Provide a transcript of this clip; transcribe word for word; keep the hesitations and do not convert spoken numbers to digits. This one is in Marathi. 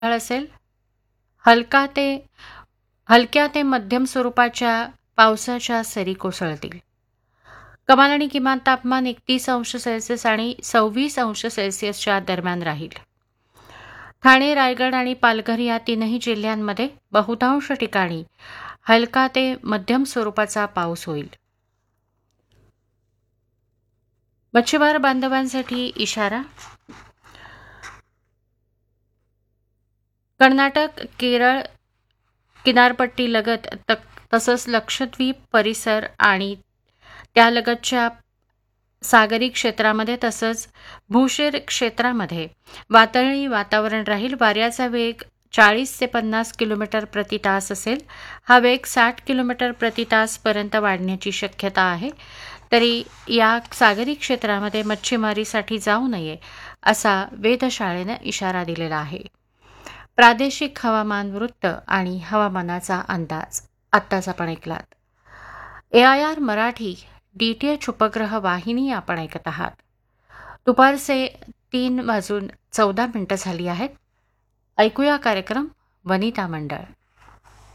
ढगाळ असेल. हलका ते हलक्या ते मध्यम स्वरूपाच्या पावसाच्या सरी कोसळतील. कमाल आणि किमान तापमान एकतीस अंश सेल्सिअस आणि सव्वीस अंश सेल्सिअसच्या दरम्यान राहील. ठाणे, रायगड आणि पालघर या तीनही जिल्ह्यांमध्ये बहुतांश ठिकाणी हलका ते मध्यम स्वरूपाचा पाऊस होईल. मच्छीमार बांधवांसाठी इशारा. कर्नाटक, केरळ किनारपट्टीलगत तसंच लक्षद्वीप परिसर आणि त्यालगतच्या सागरी क्षेत्रामध्ये तसंच भूशीर क्षेत्रामध्ये वादळी वातावरण राहील. वाऱ्याचा वेग चाळीस ते पन्नास किलोमीटर प्रति तास असेल. हा वेग साठ किलोमीटर प्रति तासपर्यंत वाढण्याची शक्यता आहे. तरी या सागरी क्षेत्रामध्ये मच्छीमारीसाठी जाऊ नये असा वेधशाळेनं इशारा दिलेला आहे. प्रादेशिक हवामान वृत्त आणि हवामानाचा अंदाज आत्ताच आपण ऐकलात. ए I R Marathi D T H उपग्रह वाहिनी आपण ऐकत आहात. दुपारचे तीन वाजून चौदा मिनिटं झाली आहेत. ऐकूया कार्यक्रम वनिता मंडळ.